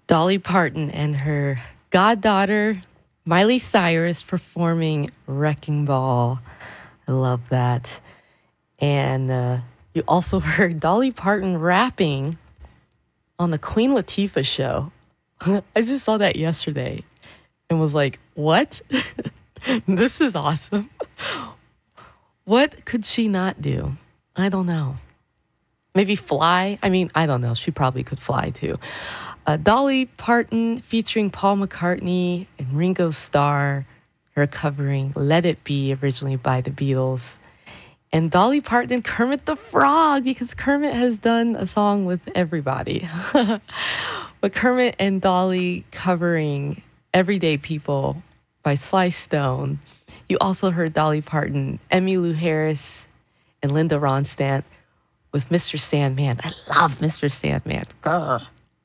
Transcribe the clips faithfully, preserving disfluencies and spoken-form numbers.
Dolly Parton and her goddaughter, Miley Cyrus, performing Wrecking Ball. I love that. And uh, you also heard Dolly Parton rapping on the Queen Latifah show. I just saw that yesterday and was like, what? This is awesome. What could she not do? I don't know. Maybe fly? I mean, I don't know. She probably could fly too. Uh, Dolly Parton featuring Paul McCartney and Ringo Starr. Her covering Let It Be, originally by the Beatles. And Dolly Parton and Kermit the Frog, because Kermit has done a song with everybody. But Kermit and Dolly covering Everyday People by Sly Stone. You also heard Dolly Parton, Emmylou Harris, and Linda Ronstadt with Mister Sandman. I love Mister Sandman. Grr.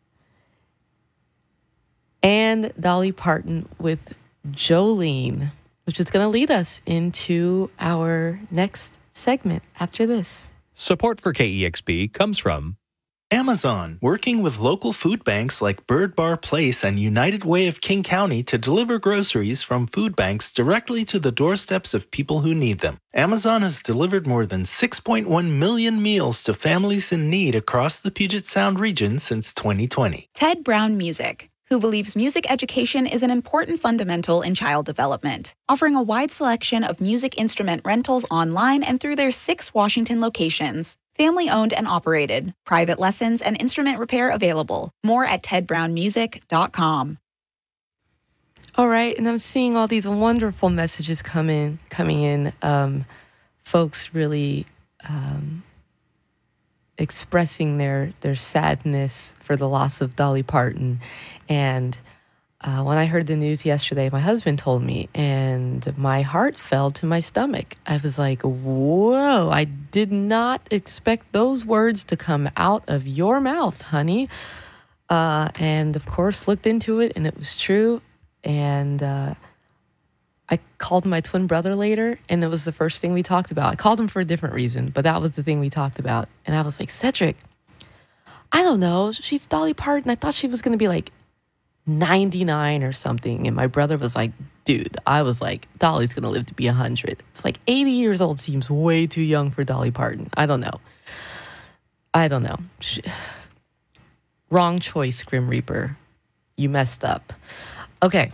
And Dolly Parton with Jolene, which is going to lead us into our next segment after this. Support for K E X P comes from Amazon, working with local food banks like Bird Bar Place and United Way of King County to deliver groceries from food banks directly to the doorsteps of people who need them. Amazon has delivered more than six point one million meals to families in need across the Puget Sound region since twenty twenty. Ted Brown Music, who believes music education is an important fundamental in child development, offering a wide selection of music instrument rentals online and through their six Washington locations. Family-owned and operated. Private lessons and instrument repair available. More at ted brown music dot com. All right, and I'm seeing all these wonderful messages come in, coming in. Um, folks really um, expressing their their sadness for the loss of Dolly Parton. And uh, when I heard the news yesterday, my husband told me, and my heart fell to my stomach. I was like, whoa, I did not expect those words to come out of your mouth, honey. Uh, and of course, looked into it, and it was true. And uh, I called my twin brother later, and it was the first thing we talked about. I called him for a different reason, but that was the thing we talked about. And I was like, Cedric, I don't know. She's Dolly Parton. I thought she was going to be like ninety-nine or something. And my brother was like, dude, I was like, Dolly's going to live to be one hundred. It's like eighty years old seems way too young for Dolly Parton. I don't know. I don't know. She... Wrong choice, Grim Reaper. You messed up. Okay.